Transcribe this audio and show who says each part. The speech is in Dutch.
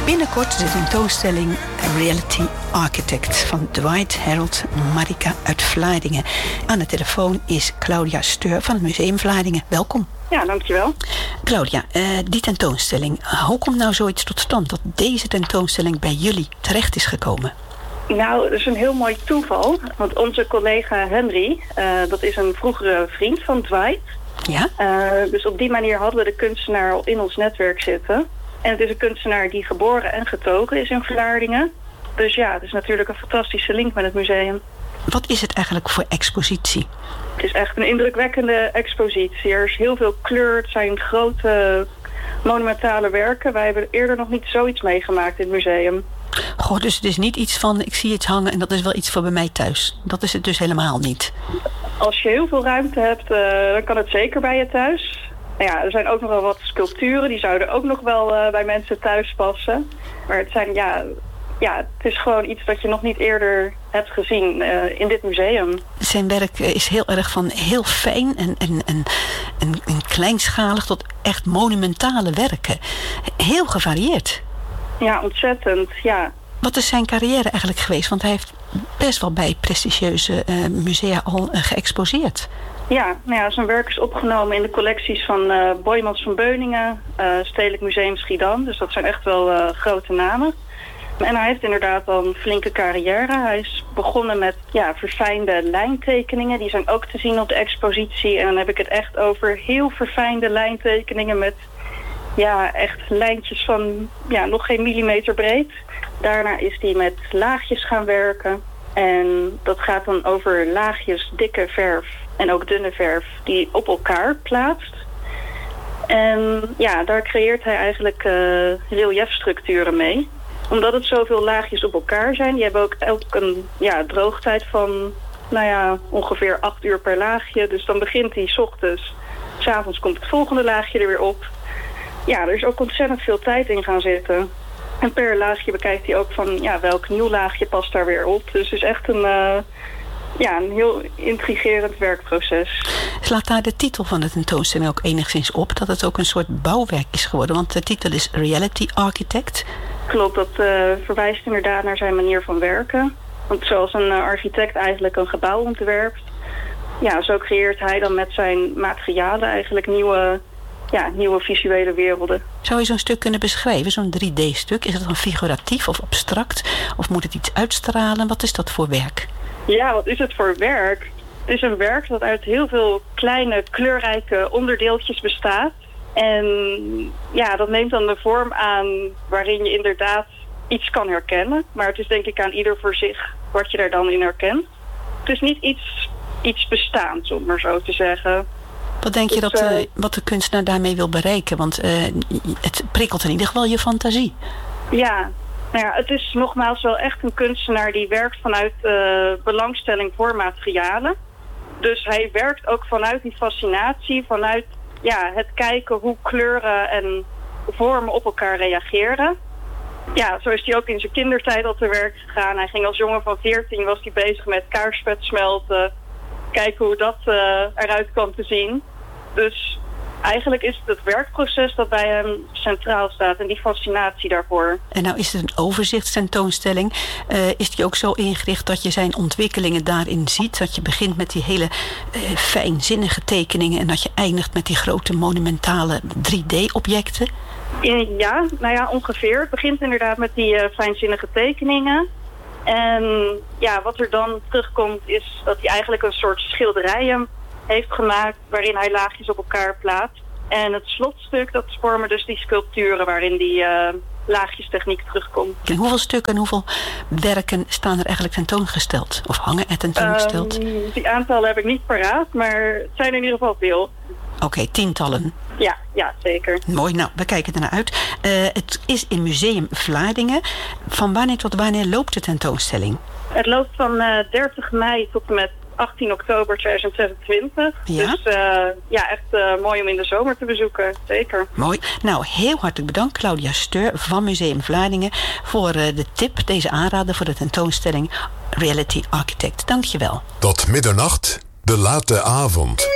Speaker 1: Binnenkort de tentoonstelling Reality Architect van Dwight Harold Marika uit Vlaardingen. Aan de telefoon is Claudia Steur van het Museum Vlaardingen. Welkom.
Speaker 2: Ja, dankjewel.
Speaker 1: Claudia, die tentoonstelling, hoe komt nou zoiets tot stand dat deze tentoonstelling bij jullie terecht is gekomen?
Speaker 2: Nou, dat is een heel mooi toeval. Want onze collega Henry, dat is een vroegere vriend van Dwight.
Speaker 1: Ja?
Speaker 2: Dus op die manier hadden we de kunstenaar al in ons netwerk zitten. En het is een kunstenaar die geboren en getogen is in Vlaardingen. Dus ja, het is natuurlijk een fantastische link met het museum.
Speaker 1: Wat is het eigenlijk voor expositie?
Speaker 2: Het is echt een indrukwekkende expositie. Er is heel veel kleur, het zijn grote monumentale werken. Wij hebben eerder nog niet zoiets meegemaakt in het museum.
Speaker 1: Goh, dus het is niet iets van, ik zie iets hangen en dat is wel iets voor bij mij thuis. Dat is het dus helemaal niet.
Speaker 2: Als je heel veel ruimte hebt, dan kan het zeker bij je thuis. Nou ja, er zijn ook nog wel wat sculpturen, die zouden ook nog wel bij mensen thuis passen. Maar het zijn, het is gewoon iets dat je nog niet eerder hebt gezien in dit museum.
Speaker 1: Zijn werk is heel erg van heel fijn en kleinschalig tot echt monumentale werken. Heel gevarieerd.
Speaker 2: Ja, ontzettend, ja.
Speaker 1: Wat is zijn carrière eigenlijk geweest? Want hij heeft best wel bij prestigieuze musea al geëxposeerd.
Speaker 2: Ja, zijn werk is opgenomen in de collecties van Boijmans van Beuningen, Stedelijk Museum Schiedam. Dus dat zijn echt wel grote namen. En hij heeft inderdaad al een flinke carrière. Hij is begonnen met verfijnde lijntekeningen. Die zijn ook te zien op de expositie. En dan heb ik het echt over heel verfijnde lijntekeningen met echt lijntjes van nog geen millimeter breed. Daarna is hij met laagjes gaan werken. En dat gaat dan over laagjes dikke verf en ook dunne verf die op elkaar plaatst. En daar creëert hij eigenlijk reliefstructuren mee. Omdat het zoveel laagjes op elkaar zijn. Die hebben ook elk een droogtijd van ongeveer 8 uur per laagje. Dus dan begint hij 's ochtends. 's Avonds komt het volgende laagje er weer op. Ja, er is ook ontzettend veel tijd in gaan zitten. En per laagje bekijkt hij ook van welk nieuw laagje past daar weer op. Dus het is echt een heel intrigerend werkproces.
Speaker 1: Slaat daar de titel van de tentoonstelling ook enigszins op? Dat het ook een soort bouwwerk is geworden? Want de titel is Reality Architect.
Speaker 2: Klopt, dat verwijst inderdaad naar zijn manier van werken. Want zoals een architect eigenlijk een gebouw ontwerpt, zo creëert hij dan met zijn materialen eigenlijk nieuwe visuele werelden.
Speaker 1: Zou je zo'n stuk kunnen beschrijven, zo'n 3D-stuk? Is het dan figuratief of abstract? Of moet het iets uitstralen? Wat is dat voor werk?
Speaker 2: Ja, wat is het voor werk? Het is een werk dat uit heel veel kleine, kleurrijke onderdeeltjes bestaat. En dat neemt dan de vorm aan waarin je inderdaad iets kan herkennen. Maar het is denk ik aan ieder voor zich wat je daar dan in herkent. Het is niet iets bestaans, om maar zo te zeggen.
Speaker 1: Wat denk je wat de kunstenaar daarmee wil bereiken? Want het prikkelt in ieder geval je fantasie.
Speaker 2: Ja, het is nogmaals wel echt een kunstenaar die werkt vanuit belangstelling voor materialen. Dus hij werkt ook vanuit die fascinatie, vanuit het kijken hoe kleuren en vormen op elkaar reageren. Ja, zo is hij ook in zijn kindertijd al te werk gegaan. Hij ging als jongen van 14, was hij bezig met kaarsvet smelten. Kijken hoe dat eruit kwam te zien. Dus eigenlijk is het werkproces dat bij hem centraal staat en die fascinatie daarvoor. En
Speaker 1: nou is het een overzichtstentoonstelling. Is die ook zo ingericht dat je zijn ontwikkelingen daarin ziet? Dat je begint met die hele fijnzinnige tekeningen en dat je eindigt met die grote monumentale 3D-objecten?
Speaker 2: Ja, ongeveer. Het begint inderdaad met die fijnzinnige tekeningen. En wat er dan terugkomt is dat hij eigenlijk een soort schilderijen heeft gemaakt waarin hij laagjes op elkaar plaatst. En het slotstuk, dat vormen dus die sculpturen waarin die laagjestechniek terugkomt.
Speaker 1: En hoeveel stukken en hoeveel werken staan er eigenlijk tentoongesteld? Of hangen er tentoongesteld?
Speaker 2: Die aantallen heb ik niet paraat, maar het zijn in ieder geval veel.
Speaker 1: Oké, tientallen.
Speaker 2: Ja, zeker.
Speaker 1: Mooi, nou, we kijken ernaar uit. Het is in Museum Vlaardingen. Van wanneer tot wanneer loopt de tentoonstelling?
Speaker 2: Het loopt van 30 mei tot en met 18 oktober 2026. Ja? Dus echt mooi om in de zomer te bezoeken, zeker.
Speaker 1: Mooi. Nou, heel hartelijk bedankt Claudia Steur van Museum Vlaardingen voor de tip, deze aanrader voor de tentoonstelling Reality Architect. Dank je wel.
Speaker 3: Tot middernacht, de late avond.